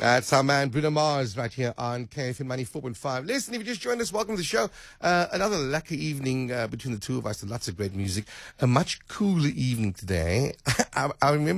That's our man Bruno Mars right here on KFM 94.5. Listen, if you just joined us, welcome to the show. Another lucky evening between the two of us and lots of great music. A much cooler evening today. I remember